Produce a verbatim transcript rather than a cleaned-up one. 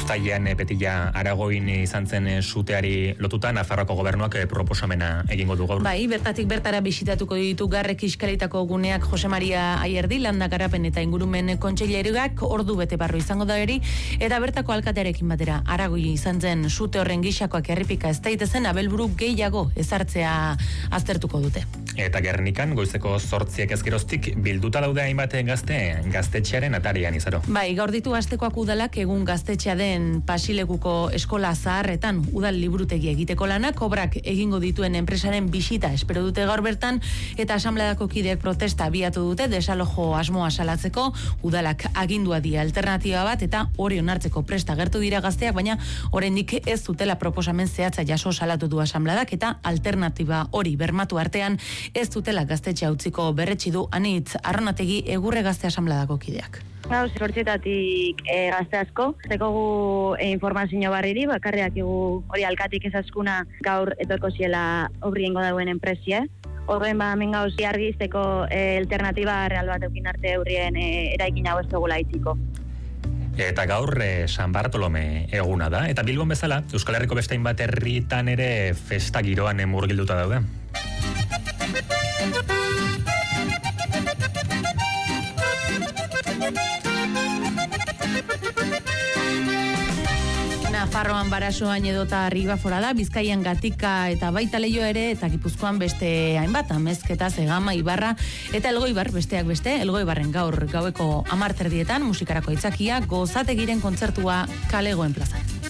uztailean Petilla Aragoin izan zen suteari lotuta Nafarroako gobernuak proposamena egingo du gaur. Bai, bertatik bertara bisitatuko ditu Garrek Iskalitako guneak Jose Maria Ayerdi, Landa Garapen eta Ingurumen kontseileruak ordu bete barru izango da eri, eta bertako alkatearekin batera Aragoi izan zen sute horren gixakoak errepika ez daitezen abelburu gehiago ezartzea aztertuko dute. Eta Gernikan goizeko zortziek ezgeroztik bilduta daude hainbat gazte gaztetxearen atarian izaro. Bai, gaur ditu astekoak udalak egun gaztetxea den Pasilekuko eskola zaharretan udal liburutegi egiteko lanak, obrak egingo dituen enpresaren bisita espero dute gaur bertan, eta asanbladako kideak protesta abiatu dute desalojo asmoa salatzeko, udalak agindua die alternatiba bat eta hori onartzeko presta gertu dira gazteak, baina oraindik ez dutela proposamen zehatza jaso salatu du asanbladak eta alternatiba hori bermatu artean ez dutela gaztetxea utziko berretsi du Anitz Arronategi Egurre Gazte asanbladako kideak. Gau, zortzietatik e, gazte asko, zekogu e, informazio barriri, bakarreak egu hori alkatik ezaskuna gaur etorko ziela obriengo dauen enpresia. Horren ba, hemen gauz, argizteko e, alternatiba real bat eukin arte eurrien e, eraikin hau ez dugula itziko. Eta gaur eh, San Bartolome eguna da, eta Bilbon bezala, Euskal Herriko beste hainbat herritan ere festa giroan murgilduta daude. Nafarroan Barasoan edota Ribaforada, Bizkaian Gatika eta baita Leio ere, eta Gipuzkoan beste hainbat, Amezketa, Zegama, Ibarra eta Elgoibar, besteak beste, Elgoibarren gaur gaueko hamar terdietan musikarako aitzakia, Gozategiren kontzertua Kalegoen plazan.